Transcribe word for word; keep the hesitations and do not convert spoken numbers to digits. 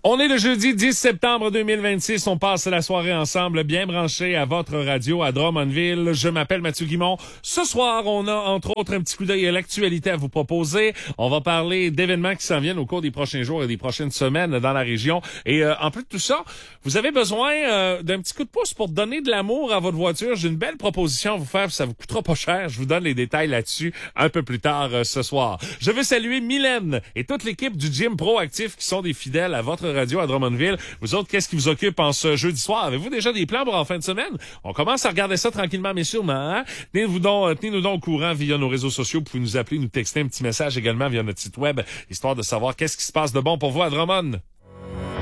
On est le jeudi dix septembre deux mille vingt-six. On passe la soirée ensemble, bien branché à votre radio à Drummondville. Je m'appelle Mathieu Guimond. Ce soir, on a entre autres un petit coup d'œil à l'actualité à vous proposer. On va parler d'événements qui s'en viennent au cours des prochains jours et des prochaines semaines dans la région. Et euh, en plus de tout ça, vous avez besoin euh, d'un petit coup de pouce pour donner de l'amour à votre voiture. J'ai une belle proposition à vous faire, ça vous coûtera pas cher. Je vous donne les détails là-dessus un peu plus tard euh, ce soir. Je veux saluer Mylène et toute l'équipe du Gym Proactif qui sont des fidèles à votre radio à Drummondville. Vous autres, qu'est-ce qui vous occupe en ce jeudi soir? Avez-vous déjà des plans pour en fin de semaine? On commence à regarder ça tranquillement, mais sûrement. Hein? Tenez-vous donc, tenez-nous donc au courant via nos réseaux sociaux. Vous pouvez nous appeler, nous texter un petit message également via notre site web, histoire de savoir qu'est-ce qui se passe de bon pour vous à Drummond.